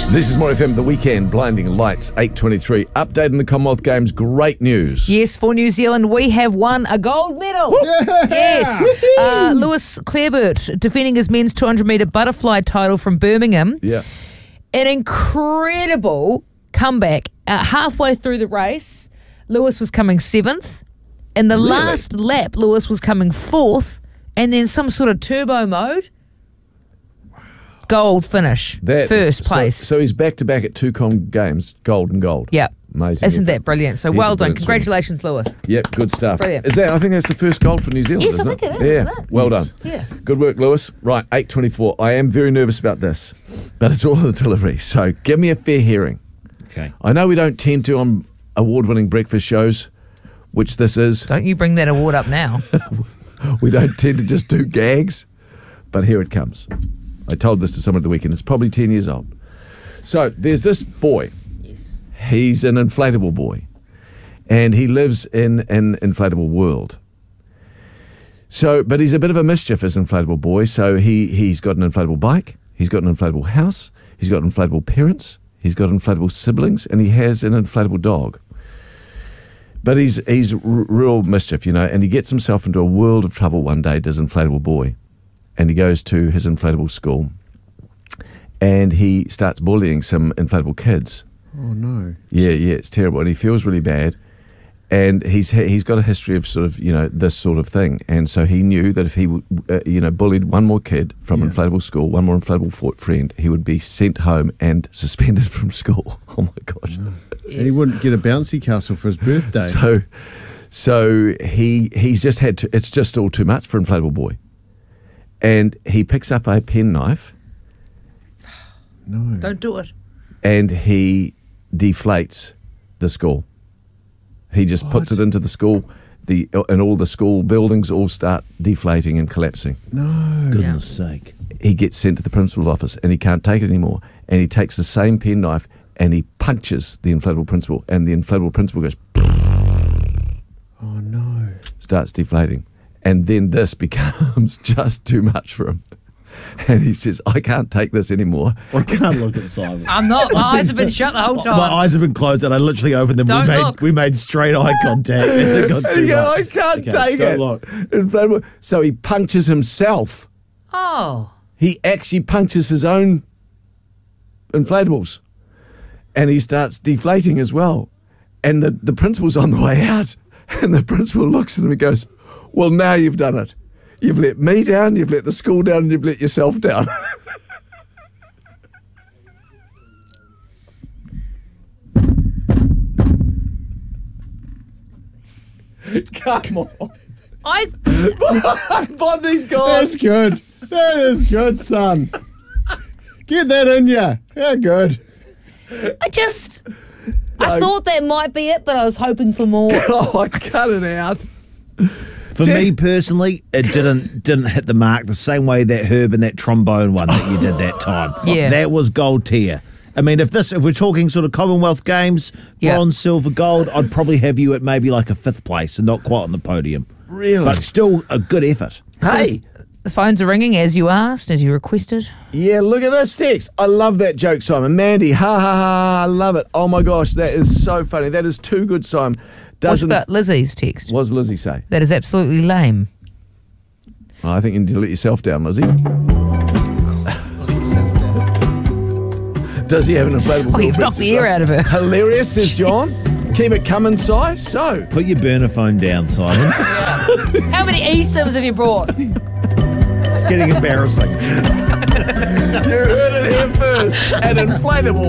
This is More FM, the weekend, blinding lights, 8:23. Update in the Commonwealth Games, great news. Yes, for New Zealand, we have won a gold medal. Yeah. Yes. Lewis Clareburt defending his men's 200-metre butterfly title from Birmingham. Yeah. An incredible comeback. Halfway through the race, Lewis was coming 7th. In the last lap, Lewis was coming 4th. And then some sort of turbo mode. Gold finish. First place. So he's back-to-back at two Games, gold and gold. Yep. Amazing. Isn't that brilliant? So He's well a done. brilliant Congratulations, Lewis. Yep, good stuff. Brilliant. I think that's the first gold for New Zealand, Yes, isn't I think it is, Yeah, isn't it? well Yes. done. Yeah. Good work, Lewis. Right, 8:24. I am very nervous about this, but it's all in the delivery, so give me a fair hearing. Okay. I know we don't tend to on award-winning breakfast shows, which this is. Don't you bring that award up now. We don't tend to just do gags, but here it comes. I told this to someone at the weekend. It's probably 10 years old. So there's this boy. Yes. He's an inflatable boy, and he lives in an inflatable world. So, but he's a bit of a mischief as an inflatable boy. So he's got an inflatable bike, he's got an inflatable house, he's got inflatable parents, he's got inflatable siblings, and he has an inflatable dog. But he's real mischief, and he gets himself into a world of trouble one day, does inflatable boy, and he goes to his inflatable school, and he starts bullying some inflatable kids. Oh no! Yeah, it's terrible, and he feels really bad. And he's got a history of sort of this sort of thing, and so he knew that if he bullied one more kid from inflatable school, one more inflatable friend, he would be sent home and suspended from school. Oh my gosh! No. Yes. And he wouldn't get a bouncy castle for his birthday. So he's just had to. It's just all too much for inflatable boy, and he picks up a penknife. No! Don't do it. And he deflates the school. He just puts it into the school, and all the school buildings all start deflating and collapsing. No. Goodness sake. He gets sent to the principal's office, and he can't take it anymore. And he takes the same penknife, and he punches the inflatable principal, and the inflatable principal goes... Oh, no. Starts deflating. And then this becomes just too much for him. And he says, I can't take this anymore. I can't look at Simon. I'm not. My eyes have been shut the whole time. My eyes have been closed and I literally opened them. Don't look. We made straight eye contact. And it got too much. I can't take don't it. Look. Inflatable. So he punctures himself. Oh. He actually punctures his own inflatables. And he starts deflating as well. And the principal's on the way out. And the principal looks at him and goes, well, now you've done it. You've let me down, you've let the school down, and you've let yourself down. Come on. By these guys. That's good. That is good, son. Get that in ya. Yeah, good. I thought that might be it, but I was hoping for more. Oh, I cut it out. For me personally, it didn't hit the mark the same way that Herb and that trombone one that you did that time. Yeah. That was gold tier. I mean, if we're talking sort of Commonwealth Games, bronze, silver, gold, I'd probably have you at maybe like a 5th place and not quite on the podium. Really? But still a good effort. Hey. The phones are ringing as you asked, as you requested. Yeah, look at this text. I love that joke, Simon. Mandy, ha ha ha, I love it. Oh my gosh, that is so funny. That is too good, Simon. What about Lizzie's text? What does Lizzie say? That is absolutely lame. Oh, I think you need to let yourself down, Lizzie. Does he have an inflatable? Oh, you've knocked the air out of her. Hilarious, says John. Keep it coming, Si. So. Put your burner phone down, Simon. How many eSIMs have you brought? It's getting embarrassing. You heard it here first. An inflatable